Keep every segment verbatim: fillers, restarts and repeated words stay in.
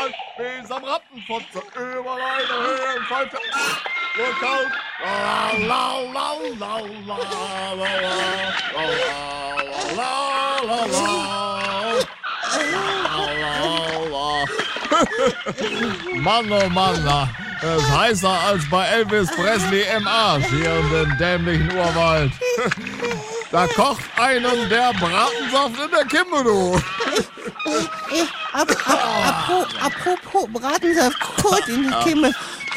Wald, wie am Rattenfotze, über eine Höhe im Falsche. Look out! La la la la la la la la la la. Mann, oh Mann, na, das ist heißer als bei Elvis Presley im Arsch hier in dem dämlichen Urwald. Da kocht einem der Bratensaft in der Kimme, du. Ab, ab, apropos Bratensaft, Kurt in der Kimme.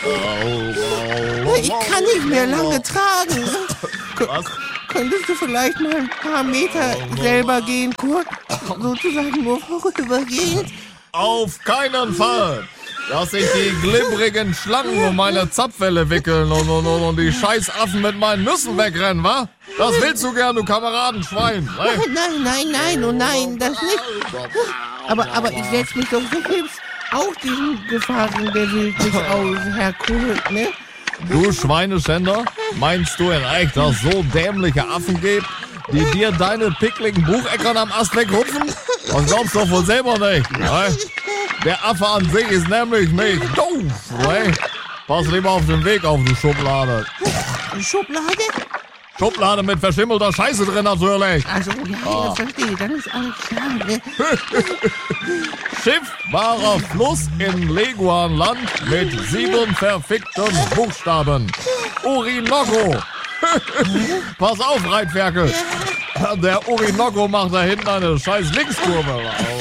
Ich kann nicht mehr lange tragen. Was? Könntest du vielleicht mal ein paar Meter selber gehen, Kurt? Sozusagen nur vorübergehend? Auf keinen Fall! Lass ich die glibbrigen Schlangen um meine Zapfwelle wickeln und, und, und, und die Scheißaffen mit meinen Nüssen wegrennen, wa? Das willst du gern, du Kameradenschwein. Ne? Nein, nein, nein, nein, oh nein, das nicht. Aber, aber ich setz mich doch so selbst auch diesen Gefahren der Wildnis aus, Herr Kurt, ne? Du Schweineschänder, meinst du in echt, dass es so dämliche Affen gibt, die dir deine pickligen Bucheckern am Ast wegrupfen? Das glaubst du doch wohl selber nicht, ne? Der Affe an sich ist nämlich nicht doof, ne? Pass lieber auf den Weg auf, du Schublade. Schublade? Schublade mit verschimmelter Scheiße drin natürlich. Also, ja, Ah. ja, verstehe, dann ist alles klar, ne? Schiffbarer Fluss in Leguanland mit sieben verfickten Buchstaben. Orinoco. Pass auf, Reitferkel. Der Orinoco macht da hinten eine scheiß Linkskurve.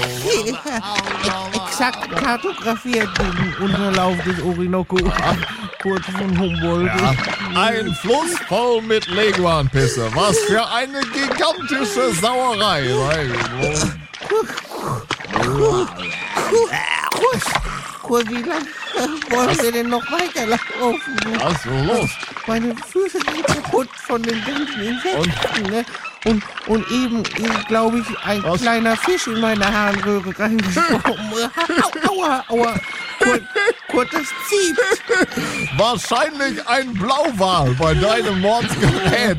Exakt kartografiert den Unterlauf des Orinoco. Kurz von Humboldt. Ja. Ein Fluss voll mit Leguanpisse. Was für eine gigantische Sauerei. Kurt, Kurt, wie lange wollen wir denn noch weiterlaufen? Was ist so los? Meine Füße sind kaputt von den ganzen Insekten, ne? Und, und eben ist, glaube ich, ein Was? kleiner Fisch in meine Harnröhre reingesprungen. Aua, aua. Kurt, Kurt, das zieht. Wahrscheinlich ein Blauwal bei deinem Mordsgerät.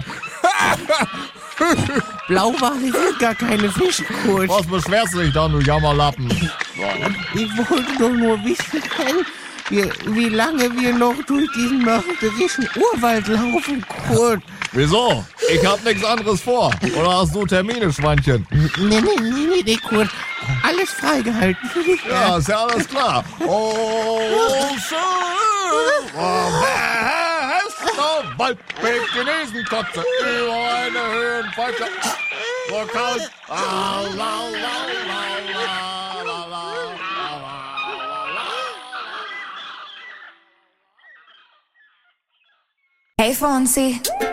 Blauwale sind gar keine Fische, Kurt. Was beschwerst du dich dann, du Jammerlappen? Ich wollte doch nur wissen, wie, wie lange wir noch durch diesen mörderischen Urwald laufen, Kurt. Wieso? Ich hab nichts anderes vor. Oder hast du Termine, Schweinchen? Nee, nee, nee, nee, nee, Kurt. Alles freigehalten für dich. Ja, ist ja alles klar. Oh, schön. Oh, bester Waldweg genesen, Kotze. Über eine Höhenfalsche. So kalt. La, la, la, la, la, la, la, la, la. Hey Fonsi.